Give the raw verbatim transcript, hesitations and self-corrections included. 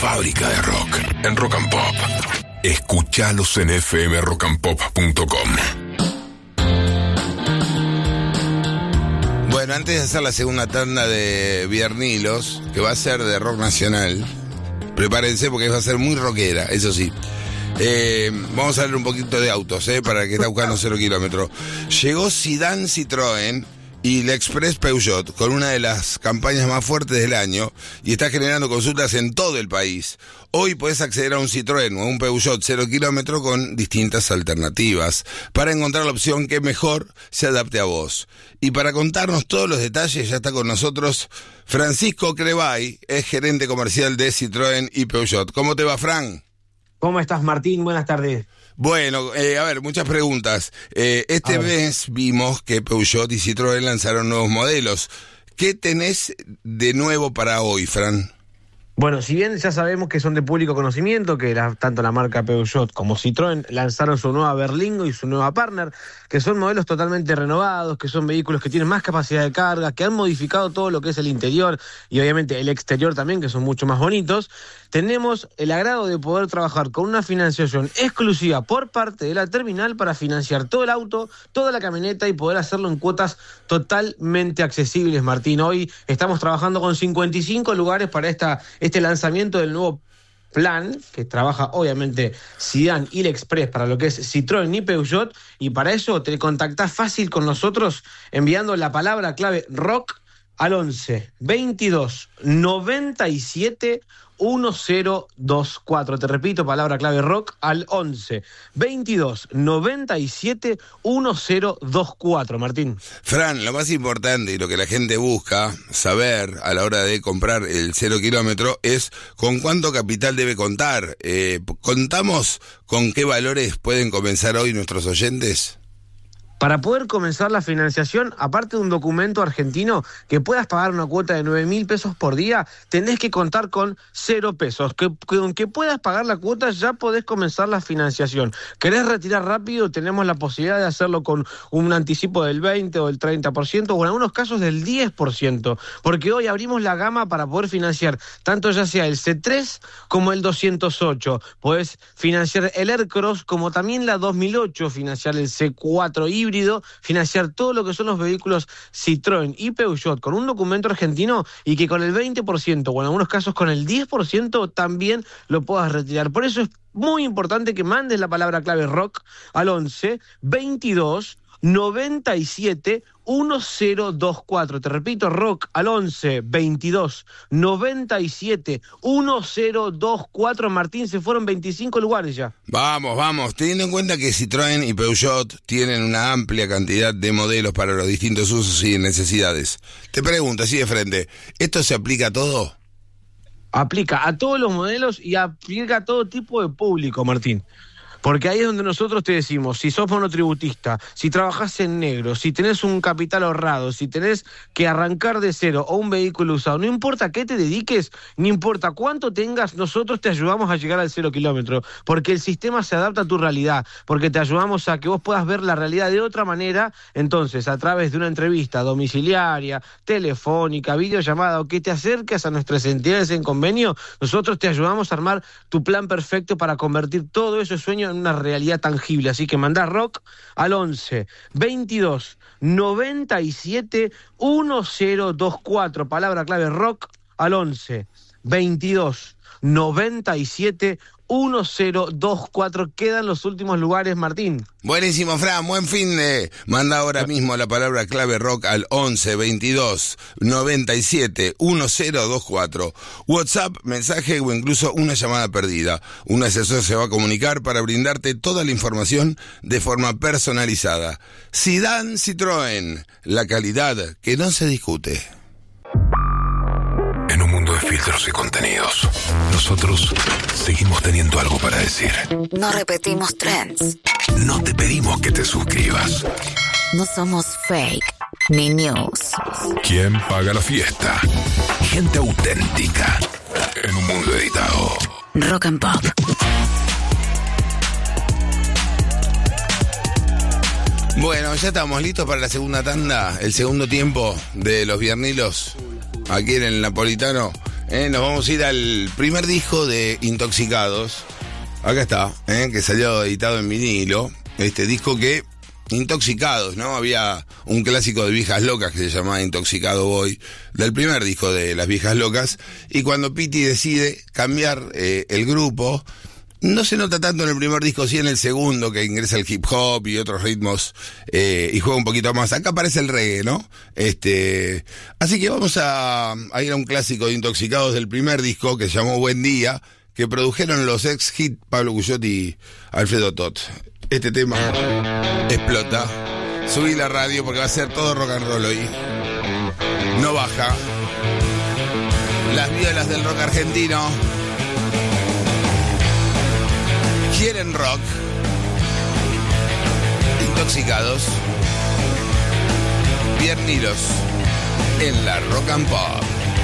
fábrica de rock en Rock and Pop. Escuchalos en f m rock and pop punto com. Bueno, antes de hacer la segunda tanda de Viernilos, que va a ser de rock nacional, prepárense porque va a ser muy rockera, eso sí. Eh, vamos a hablar un poquito de autos, eh, para el que está buscando cero kilómetros. Llegó Sedan Citroën y la Express Peugeot con una de las campañas más fuertes del año y está generando consultas en todo el país. Hoy podés acceder a un Citroën o a un Peugeot cero kilómetro con distintas alternativas para encontrar la opción que mejor se adapte a vos. Y para contarnos todos los detalles ya está con nosotros Francisco Crebay, es gerente comercial de Citroën y Peugeot. ¿Cómo te va, Fran? ¿Cómo estás, Martín? Buenas tardes. Bueno, eh, a ver, muchas preguntas. Eh, este mes vimos que Peugeot y Citroën lanzaron nuevos modelos. ¿Qué tenés de nuevo para hoy, Fran? Bueno, si bien ya sabemos que son de público conocimiento, que la, tanto la marca Peugeot como Citroën lanzaron su nueva Berlingo y su nueva Partner, que son modelos totalmente renovados, que son vehículos que tienen más capacidad de carga, que han modificado todo lo que es el interior y obviamente el exterior también, que son mucho más bonitos, tenemos el agrado de poder trabajar con una financiación exclusiva por parte de la terminal para financiar todo el auto, toda la camioneta y poder hacerlo en cuotas totalmente accesibles, Martín. Hoy estamos trabajando con cincuenta y cinco lugares para esta este lanzamiento del nuevo plan, que trabaja obviamente Sedan y la Express para lo que es Citroën y Peugeot, y para eso te contactás fácil con nosotros enviando la palabra clave rock al once veintidós noventa y siete diez veinticuatro. Te repito, palabra clave rock al once veintidós noventa y siete diez veinticuatro, Martín. Fran, lo más importante y lo que la gente busca saber a la hora de comprar el cero kilómetro es con cuánto capital debe contar. Eh, ¿Contamos con qué valores pueden comenzar hoy nuestros oyentes? Para poder comenzar la financiación, aparte de un documento argentino que puedas pagar una cuota de nueve mil pesos por día, tenés que contar con cero pesos. Que, con que puedas pagar la cuota ya podés comenzar la financiación. ¿Querés retirar rápido? Tenemos la posibilidad de hacerlo con un anticipo del veinte o del treinta por ciento o en algunos casos del diez por ciento. Porque hoy abrimos la gama para poder financiar tanto ya sea el C tres como el doscientos ocho. Podés financiar el Aircross como también la dos mil ocho, financiar el C cuatro híbrido, financiar todo lo que son los vehículos Citroën y Peugeot con un documento argentino y que con el veinte por ciento o en algunos casos con el diez por ciento también lo puedas retirar. Por eso es muy importante que mandes la palabra clave rock al once veintidós noventa y siete diez veinticuatro. Te repito, rock al once veintidós noventa y siete diez veinticuatro. Martín, se fueron veinticinco lugares ya. Vamos, vamos. Teniendo en cuenta que Citroën y Peugeot tienen una amplia cantidad de modelos para los distintos usos y necesidades, te pregunto así de frente, ¿esto se aplica a todo? Aplica a todos los modelos y aplica a todo tipo de público, Martín. Porque ahí es donde nosotros te decimos, si sos monotributista, si trabajás en negro, si tenés un capital ahorrado, si tenés que arrancar de cero o un vehículo usado, no importa a qué te dediques, no importa cuánto tengas, nosotros te ayudamos a llegar al cero kilómetro, porque el sistema se adapta a tu realidad, porque te ayudamos a que vos puedas ver la realidad de otra manera. Entonces, a través de una entrevista domiciliaria, telefónica, videollamada, o que te acerques a nuestras entidades en convenio, nosotros te ayudamos a armar tu plan perfecto para convertir todo ese sueño en una realidad tangible. Así que mandá rock al once veintidós noventa y siete diez veinticuatro. Palabra clave rock al once veintidós noventa y siete diez veinticuatro. Quedan los últimos lugares, Martín. Buenísimo, Fran, buen fin de... Manda ahora mismo la palabra clave rock al once veintidós noventa y siete diez veinticuatro. WhatsApp, mensaje o incluso una llamada perdida. Un asesor se va a comunicar para brindarte toda la información de forma personalizada. Sedan Citroën, la calidad que no se discute. En un mundo de filtros y contenidos, nosotros seguimos teniendo algo para decir. No repetimos trends. No te pedimos que te suscribas. No somos fake ni news. ¿Quién paga la fiesta? Gente auténtica en un mundo editado. Rock and Pop. Bueno, ya estamos listos para la segunda tanda, el segundo tiempo de los Viernilos, aquí en el Napolitano, Eh, nos vamos a ir al primer disco de Intoxicados. Acá está, eh, que salió editado en vinilo. Este disco que, Intoxicados, ¿no? Había un clásico de Viejas Locas que se llamaba Intoxicado Boy, del primer disco de Las Viejas Locas. Y cuando Pity decide cambiar eh, el grupo, no se nota tanto en el primer disco, sí en el segundo, que ingresa el hip hop y otros ritmos eh, y juega un poquito más. Acá aparece el reggae, ¿no? Este, así que vamos a, a ir a un clásico de Intoxicados del primer disco que se llamó Buen Día, que produjeron los ex hit Pablo Guyot y Alfredo Tot. Este tema explota. Subí la radio porque va a ser todo rock and roll hoy. No baja. Las violas del rock argentino quieren rock. Intoxicados. Viernilos en la Rock and Pop.